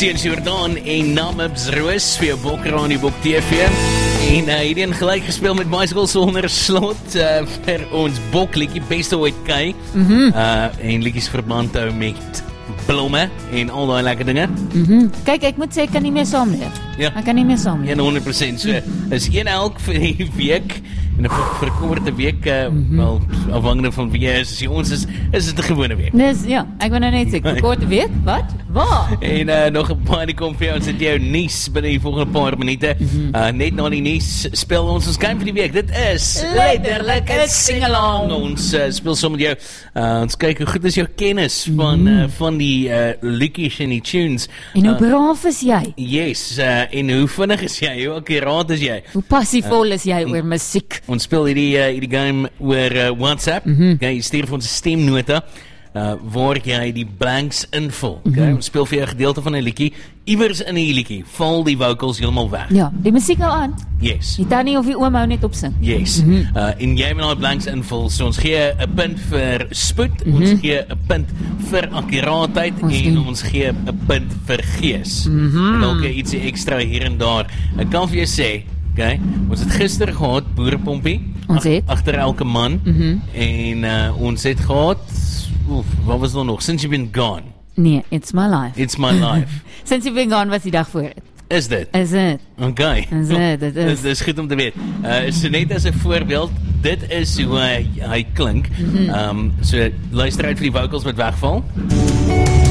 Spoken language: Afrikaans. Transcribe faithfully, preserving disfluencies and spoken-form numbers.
Seuns Jordaan en Namibs Roos vir jou bokker aan die Bok T V. En uh, hierdie een gelijk gespeel met Bicycle sonder slot uh, vir ons Bok liedjie beste ooit kei. Mm-hmm. uh, En liedjies verband hou met blomme en al die lekker dinge. Mm-hmm. Kyk, ek moet sê, ek kan nie meer saamleef. Ja. Ek kan nie meer saamleef. honderd persent so, is een elk vir die week. En 'n verkoorde week, uh, mm-hmm. wel, afhangende van wie jy is, as jy ons is, is dit 'n gewone week. Dis, ja, ek wil nou net sê, verkoorde week, wat? Waar? En uh, nog 'n paar die kom vir jou, ons het jou nuus binne die volgende paar minute. Mm-hmm. uh, Net na die nuus speel ons ons game vir die week. Dit is Letterlik 'n sing-along. Ons uh, speel saam met jou. Uh, ons kyk hoe goed is jou kennis van, mm-hmm. uh, van die uh, liedjies en die tunes. En hoe uh, braaf is jy? Yes, uh, en hoe vinnig is jy? Hoe akkuraat is jy? Hoe passievol uh, is jy oor musiek? Ons speel hierdie, uh, hierdie game oor uh, WhatsApp. Mm-hmm. Okay, jy stuur vir ons 'n stemnota uh, waar jy die blanks invul. Okay? Mm-hmm. Ons speel vir jou 'n gedeelte van 'n liedjie. Iewers in 'n liedjie val die vocals heeltemal weg. Ja, die musiek al aan. Yes. Die tannie of die oom hou net op sing. Yes. Mm-hmm. uh, en jy moet daai blanks invul. So ons gee 'n punt vir spoed, mm-hmm. ons gee 'n punt vir akkuraatheid ons en doen. Ons gee 'n punt vir gees. Mm-hmm. En dalk ietsie ekstra hier en daar. Ek kan vir jou sê, okay, ons het gister gehad boerepompie ons het agter elke man. Mm-hmm. En uh, ons het gehad oef, wat was er nog? Since You've Been Gone. Nee, It's My Life. It's My Life. Since You've Been Gone was die dag voor het. Is dit? Is dit? Okay. Is dit? Dit is. Dit is goed om te weet. Uh, so net as 'n voorbeeld, dit is hoe hy, hy klink. Mm-hmm. um, so luister uit vir die vocals wat wegval.